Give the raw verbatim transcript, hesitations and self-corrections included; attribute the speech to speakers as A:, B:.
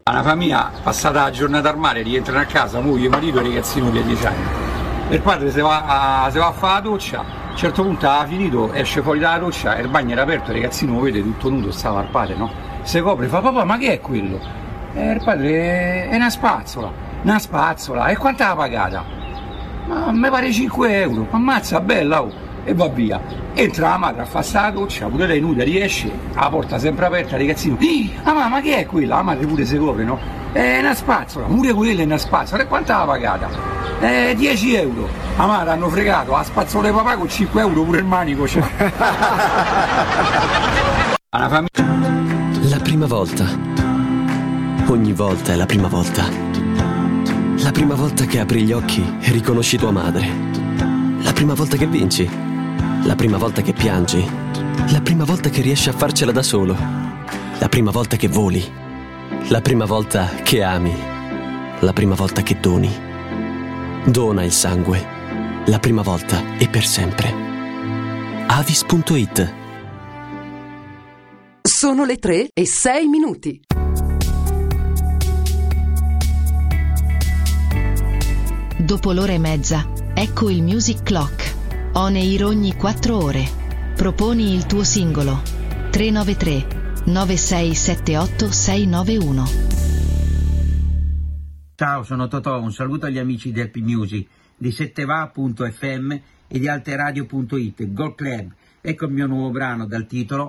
A: Una famiglia passata la giornata al mare, rientrano a casa, moglie, marito e ragazzino di dieci anni. Il padre si va, a, si va a fare la doccia, a un certo punto ha finito, esce fuori dalla doccia e il bagno era aperto, il ragazzino lo vede tutto nudo, stava al padre, no? Si copre, fa papà ma che è quello? E il padre è una spazzola, una spazzola, e quanto l'ha pagata? Ma mi pare cinque euro, ammazza bella oh! E va via. Entra la madre a fare sta doccia, pure lei nuda, riesce, la porta sempre aperta, il ragazzino, ah mamma che è quella? La madre pure si copre, no? È una spazzola, pure quella è una spazzola, e quanto l'ha pagata? Eh, dieci euro. La madre hanno fregato, la spazzola di papà con cinque euro pure il manico c'è. Una famiglia.
B: La prima volta. Ogni volta è la prima volta. La prima volta che apri gli occhi e riconosci tua madre. La prima volta che vinci. La prima volta che piangi. La prima volta che riesci a farcela da solo. La prima volta che voli. La prima volta che ami. La prima volta che doni. Dona il sangue. La prima volta e per sempre. Avis punto it.
C: Sono le tre e sei minuti.
D: Dopo l'ora e mezza, ecco il Music Clock. On air ogni quattro ore. Proponi il tuo singolo. tre nove tre nove sei sette otto sei nove uno.
E: Ciao, sono Totò, un saluto agli amici del P-Music, di setteva punto effe emme e di alteradio punto it, Gold Club. Ecco il mio nuovo brano dal titolo